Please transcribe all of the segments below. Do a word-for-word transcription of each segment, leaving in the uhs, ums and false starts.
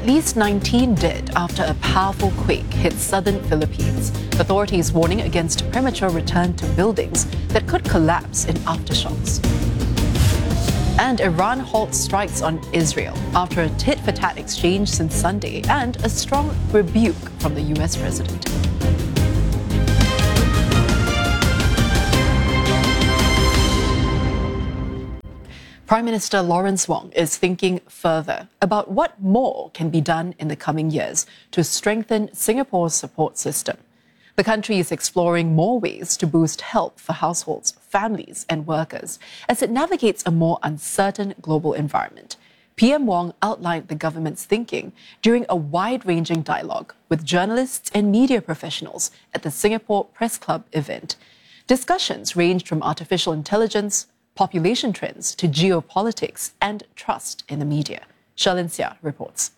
At least nineteen did after a powerful quake hit southern Philippines. Authorities warning against premature return to buildings that could collapse in aftershocks. And Iran halts strikes on Israel after a tit-for-tat exchange since Sunday and a strong rebuke from the U S president. Prime Minister Lawrence Wong is thinking further about what more can be done in the coming years to strengthen Singapore's support system. The country is exploring more ways to boost help for households, families and workers as it navigates a more uncertain global environment. P M Wong outlined the government's thinking during a wide-ranging dialogue with journalists and media professionals at the Singapore Press Club event. Discussions ranged from artificial intelligence, population trends to geopolitics and trust in the media. Sherlyn Seah reports.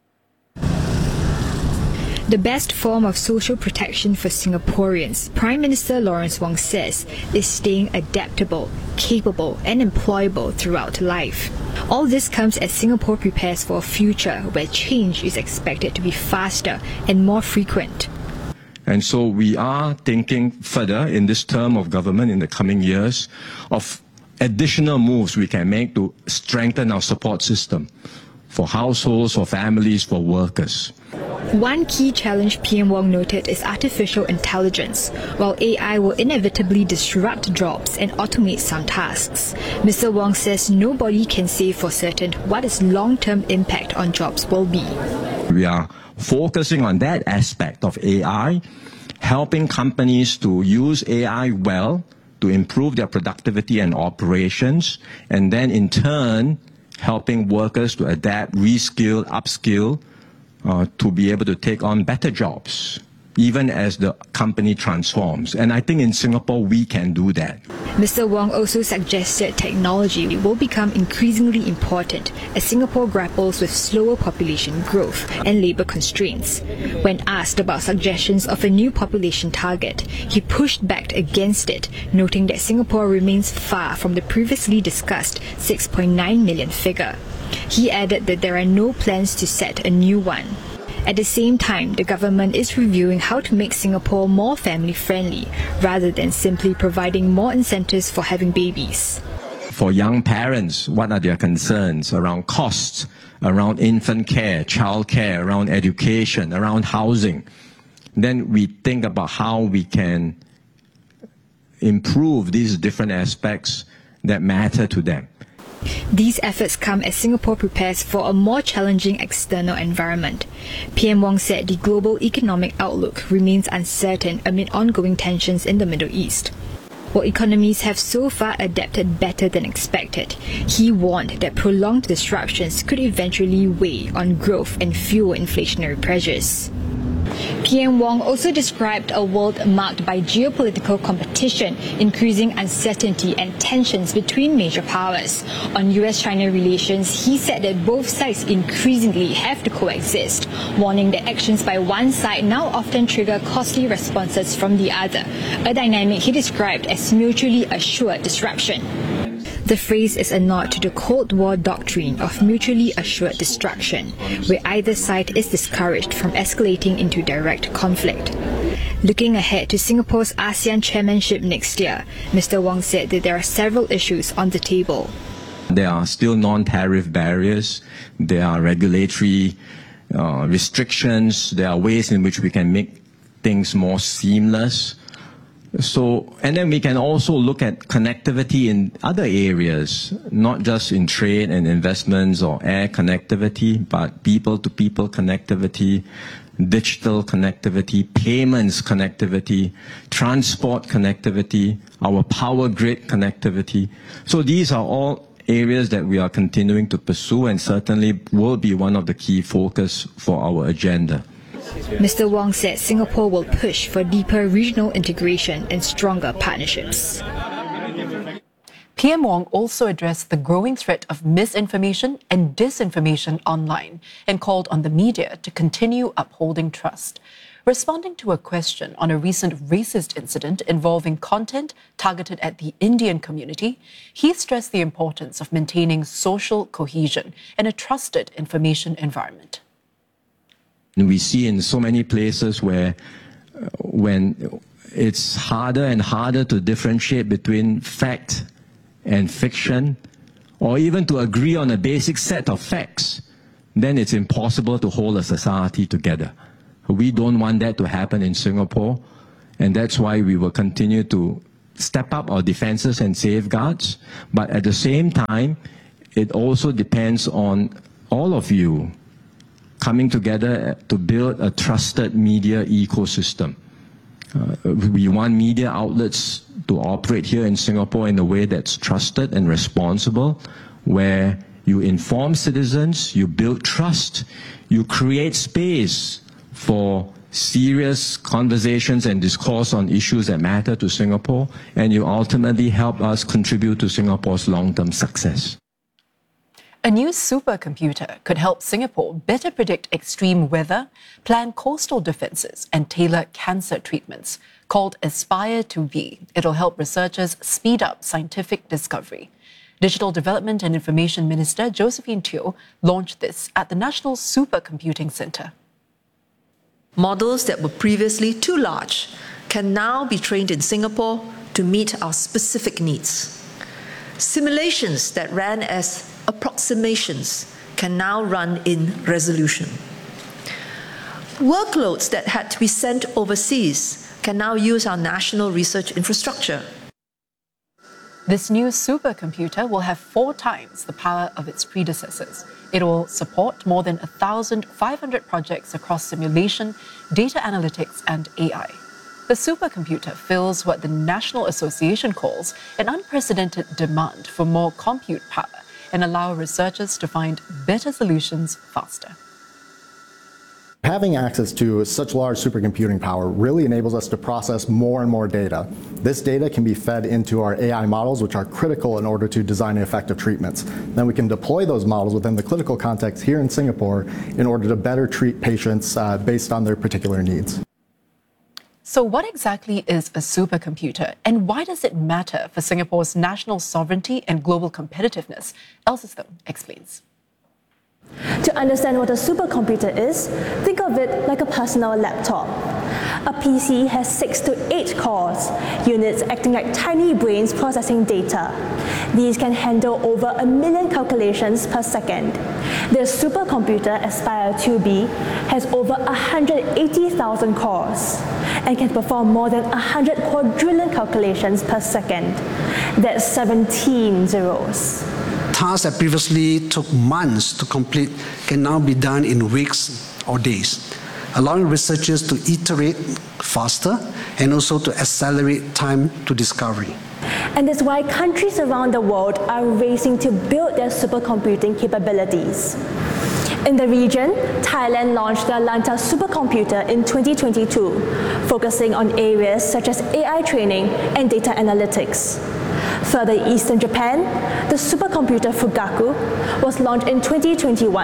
The best form of social protection for Singaporeans, Prime Minister Lawrence Wong says, is staying adaptable, capable and employable throughout life. All this comes as Singapore prepares for a future where change is expected to be faster and more frequent. And so we are thinking further in this term of government in the coming years of additional moves we can make to strengthen our support system for households, for families, for workers. One key challenge P M Wong noted is artificial intelligence. While A I will inevitably disrupt jobs and automate some tasks, Mister Wong says nobody can say for certain what its long-term impact on jobs will be. We are focusing on that aspect of A I, helping companies to use A I well to improve their productivity and operations, and then in turn helping workers to adapt, reskill, upskill, uh, to be able to take on better jobs, even as the company transforms. And I think in Singapore we can do that. Mister Wong also suggested technology will become increasingly important as Singapore grapples with slower population growth and labour constraints. When asked about suggestions of a new population target, he pushed back against it, noting that Singapore remains far from the previously discussed six point nine million figure. He added that there are no plans to set a new one. At the same time, the government is reviewing how to make Singapore more family-friendly, rather than simply providing more incentives for having babies. For young parents, what are their concerns around costs, around infant care, child care, around education, around housing? Then we think about how we can improve these different aspects that matter to them. These efforts come as Singapore prepares for a more challenging external environment. P M Wong said the global economic outlook remains uncertain amid ongoing tensions in the Middle East. While economies have so far adapted better than expected, he warned that prolonged disruptions could eventually weigh on growth and fuel inflationary pressures. P M Wong also described a world marked by geopolitical competition, increasing uncertainty and tensions between major powers. On U S China relations, he said that both sides increasingly have to coexist, warning that actions by one side now often trigger costly responses from the other, a dynamic he described as mutually assured disruption. The phrase is a nod to the Cold War doctrine of mutually assured destruction, where either side is discouraged from escalating into direct conflict. Looking ahead to Singapore's ASEAN chairmanship next year, Mister Wong said that there are several issues on the table. There are still non-tariff barriers, there are regulatory uh, restrictions, there are ways in which we can make things more seamless. So, and then we can also look at connectivity in other areas, not just in trade and investments or air connectivity, but people-to-people connectivity, digital connectivity, payments connectivity, transport connectivity, our power grid connectivity. So these are all areas that we are continuing to pursue and certainly will be one of the key focus for our agenda. Mister Wong said Singapore will push for deeper regional integration and stronger partnerships. P M Wong also addressed the growing threat of misinformation and disinformation online and called on the media to continue upholding trust. Responding to a question on a recent racist incident involving content targeted at the Indian community, he stressed the importance of maintaining social cohesion and a trusted information environment. And we see in so many places where uh, when it's harder and harder to differentiate between fact and fiction, or even to agree on a basic set of facts, then it's impossible to hold a society together. We don't want that to happen in Singapore, and that's why we will continue to step up our defenses and safeguards. But at the same time, it also depends on all of you coming together to build a trusted media ecosystem. Uh, we want media outlets to operate here in Singapore in a way that's trusted and responsible, where you inform citizens, you build trust, you create space for serious conversations and discourse on issues that matter to Singapore, and you ultimately help us contribute to Singapore's long-term success. A new supercomputer could help Singapore better predict extreme weather, plan coastal defences and tailor cancer treatments. Called Aspire two V, it'll help researchers speed up scientific discovery. Digital Development and Information Minister Josephine Teo launched this at the National Supercomputing Centre. Models that were previously too large can now be trained in Singapore to meet our specific needs. Simulations that ran as approximations can now run in resolution. Workloads that had to be sent overseas can now use our national research infrastructure. This new supercomputer will have four times the power of its predecessors. It will support more than one thousand five hundred projects across simulation, data analytics and A I. The supercomputer fills what the National Association calls an unprecedented demand for more compute power and allow researchers to find better solutions faster. Having access to such large supercomputing power really enables us to process more and more data. This data can be fed into our A I models, which are critical in order to design effective treatments. Then we can deploy those models within the clinical context here in Singapore in order to better treat patients uh, based on their particular needs. So what exactly is a supercomputer, and why does it matter for Singapore's national sovereignty and global competitiveness? Elsa Stham explains. To understand what a supercomputer is, think of it like a personal laptop. A P C has six to eight cores, units acting like tiny brains processing data. These can handle over a million calculations per second. The supercomputer Aspire two V has over one hundred eighty thousand cores and can perform more than one hundred quadrillion calculations per second. That's seventeen zeros. Tasks that previously took months to complete can now be done in weeks or days, allowing researchers to iterate faster and also to accelerate time to discovery. And that's why countries around the world are racing to build their supercomputing capabilities. In the region, Thailand launched the Lanta supercomputer in twenty twenty-two, focusing on areas such as A I training and data analytics. Further east in Japan, the supercomputer Fugaku was launched in twenty twenty-one.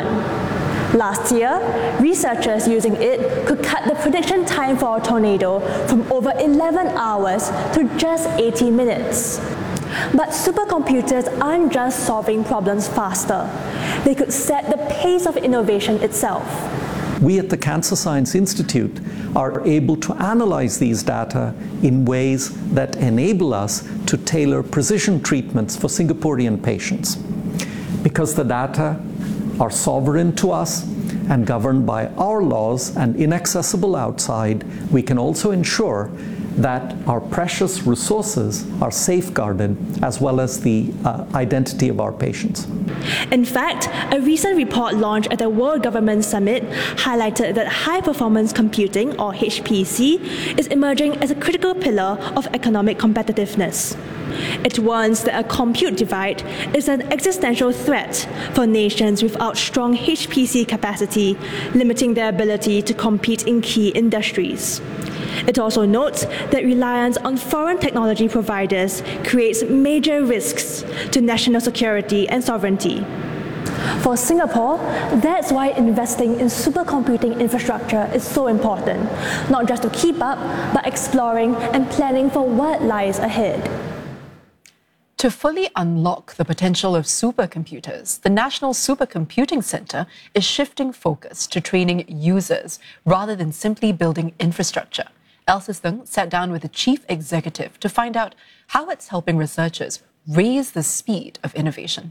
Last year, researchers using it could cut the prediction time for a tornado from over eleven hours to just eighty minutes. But supercomputers aren't just solving problems faster. They could set the pace of innovation itself. We at the Cancer Science Institute are able to analyze these data in ways that enable us to tailor precision treatments for Singaporean patients. Because the data are sovereign to us and governed by our laws and inaccessible outside, we can also ensure that our precious resources are safeguarded, as well as the uh, identity of our patients. In fact, a recent report launched at the World Government Summit highlighted that high-performance computing, or H P C, is emerging as a critical pillar of economic competitiveness. It warns that a compute divide is an existential threat for nations without strong H P C capacity, limiting their ability to compete in key industries. It also notes that reliance on foreign technology providers creates major risks to national security and sovereignty. For Singapore, that's why investing in supercomputing infrastructure is so important, not just to keep up, but exploring and planning for what lies ahead. To fully unlock the potential of supercomputers, the National Supercomputing Centre is shifting focus to training users rather than simply building infrastructure. Elsa Thung sat down with the chief executive to find out how it's helping researchers raise the speed of innovation.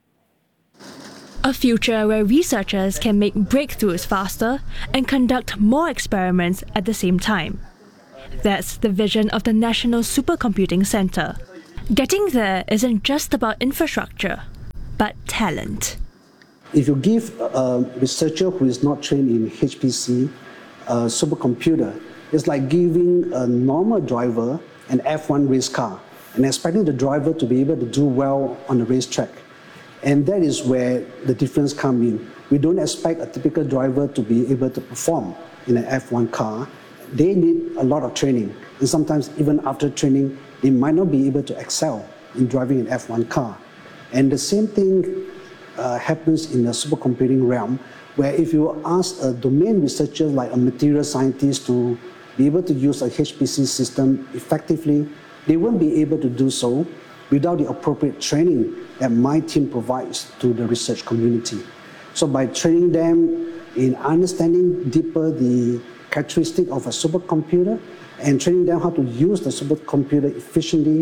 A future where researchers can make breakthroughs faster and conduct more experiments at the same time. That's the vision of the National Supercomputing Centre. Getting there isn't just about infrastructure, but talent. If you give a researcher who is not trained in H P C a supercomputer, it's like giving a normal driver an F one race car and expecting the driver to be able to do well on the racetrack. And that is where the difference comes in. We don't expect a typical driver to be able to perform in an F one car. They need a lot of training. And sometimes even after training, they might not be able to excel in driving an F one car. And the same thing uh, happens in the supercomputing realm, where if you ask a domain researcher like a material scientist to be able to use a H P C system effectively, they won't be able to do so without the appropriate training that my team provides to the research community. So by training them in understanding deeper the characteristic of a supercomputer and training them how to use the supercomputer efficiently,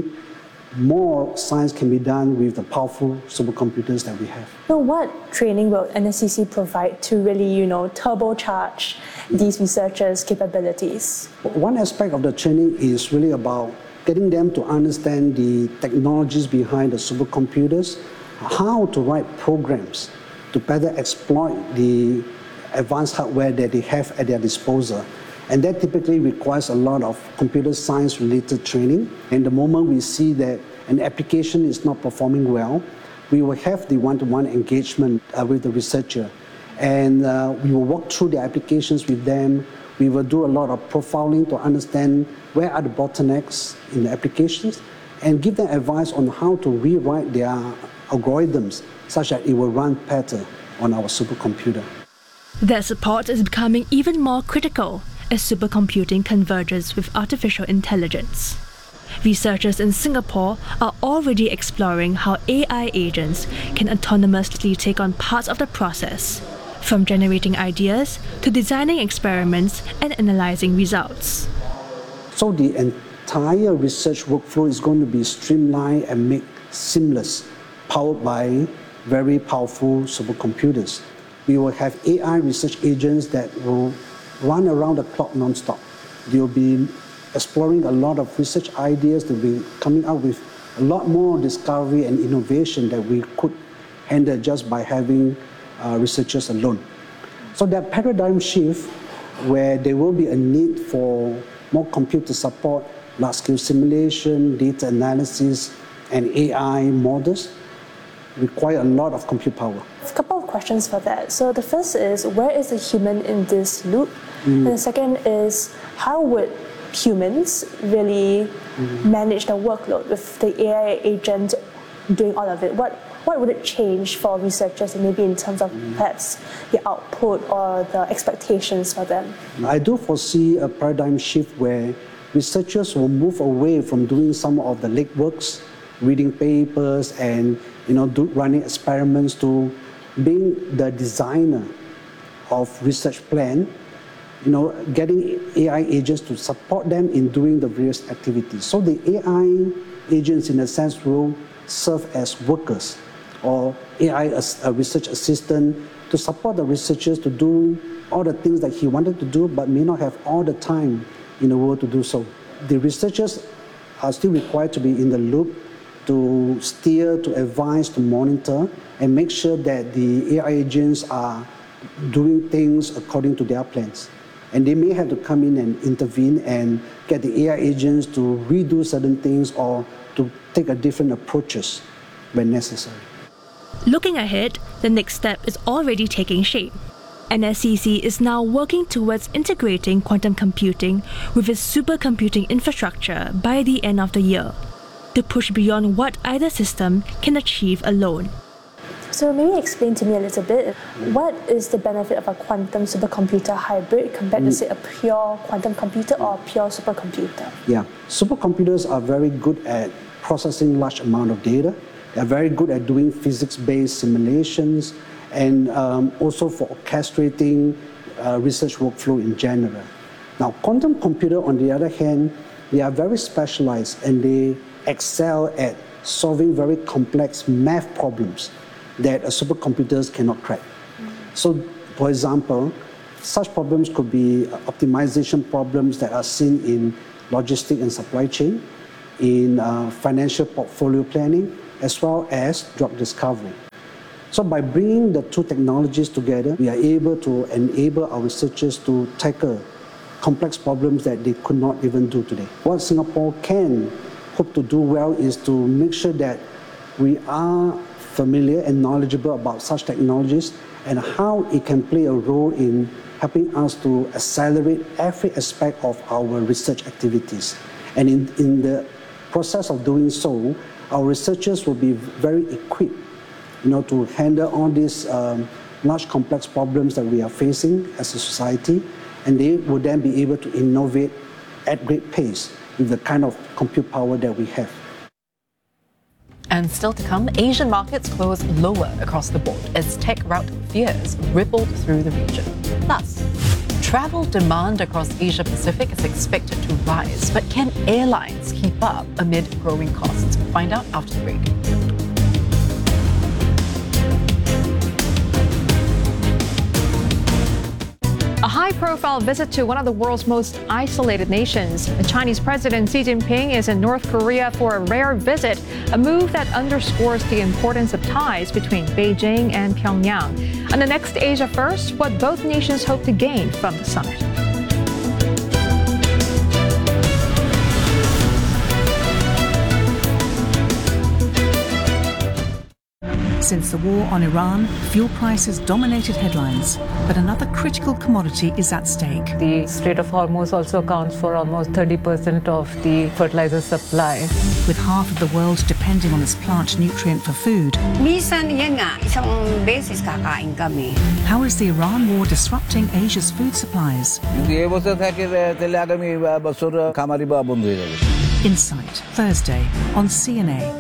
more science can be done with the powerful supercomputers that we have. So what training will N S C C provide to really, you know, turbocharge these researchers' capabilities? One aspect of the training is really about getting them to understand the technologies behind the supercomputers, how to write programs to better exploit the advanced hardware that they have at their disposal. And that typically requires a lot of computer science related training. And the moment we see that an application is not performing well, we will have the one-to-one engagement uh, with the researcher. And uh, we will walk through the applications with them. We will do a lot of profiling to understand where are the bottlenecks in the applications and give them advice on how to rewrite their algorithms such that it will run better on our supercomputer. Their support is becoming even more critical as supercomputing converges with artificial intelligence. Researchers in Singapore are already exploring how A I agents can autonomously take on parts of the process, from generating ideas to designing experiments and analyzing results. So the entire research workflow is going to be streamlined and made seamless, powered by very powerful supercomputers. We will have A I research agents that will run around the clock non-stop. They'll be exploring a lot of research ideas. They'll be coming up with a lot more discovery and innovation that we could handle just by having uh, researchers alone. So that paradigm shift where there will be a need for more computer support, large-scale simulation, data analysis, and A I models require a lot of compute power. A couple of questions for that. So the first is, where is the human in this loop? Mm. And the second is, how would humans really mm. manage the workload with the A I agent doing all of it? What, what would it change for researchers, and maybe in terms of mm. perhaps the output or the expectations for them? I do foresee a paradigm shift where researchers will move away from doing some of the legworks, reading papers and you know, do, running experiments, to being the designer of research plan, you know, getting A I agents to support them in doing the various activities. So the A I agents, in a sense, will serve as workers, or A I as a research assistant to support the researchers to do all the things that he wanted to do, but may not have all the time in the world to do so. The researchers are still required to be in the loop, to steer, to advise, to monitor, and make sure that the A I agents are doing things according to their plans. And they may have to come in and intervene and get the A I agents to redo certain things or to take a different approaches when necessary. Looking ahead, the next step is already taking shape. N S C C is now working towards integrating quantum computing with its supercomputing infrastructure by the end of the year, to push beyond what either system can achieve alone. So maybe explain to me a little bit, what is the benefit of a quantum supercomputer hybrid compared mm. to, say, a pure quantum computer or a pure supercomputer? Yeah, supercomputers are very good at processing large amount of data. They're very good at doing physics-based simulations and um, also for orchestrating uh, research workflow in general. Now, quantum computer, on the other hand, they are very specialized and they excel at solving very complex math problems that uh, supercomputers cannot crack. So, for example, such problems could be optimization problems that are seen in logistics and supply chain, in uh, financial portfolio planning, as well as drug discovery. So by bringing the two technologies together, we are able to enable our researchers to tackle complex problems that they could not even do today. What Singapore can hope to do well is to make sure that we are familiar and knowledgeable about such technologies and how it can play a role in helping us to accelerate every aspect of our research activities. And in, in the process of doing so, our researchers will be very equipped, you know, to handle all these um, large complex problems that we are facing as a society, and they will then be able to innovate at great pace with the kind of compute power that we have. And still to come, Asian markets closed lower across the board as tech rout fears rippled through the region. Plus, travel demand across Asia Pacific is expected to rise, but can airlines keep up amid growing costs? Find out after the break. A high-profile visit to one of the world's most isolated nations. The Chinese President Xi Jinping is in North Korea for a rare visit, a move that underscores the importance of ties between Beijing and Pyongyang. On the next Asia First, what both nations hope to gain from the summit. Since the war on Iran, fuel prices dominated headlines, but another critical commodity is at stake. The Strait of Hormuz also accounts for almost thirty percent of the fertilizer supply. With half of the world depending on this plant nutrient for food, how is the Iran war disrupting Asia's food supplies? Insight, Thursday on C N A.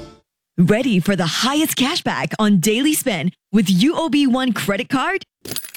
Ready for the highest cashback on daily spend with U O B One credit card?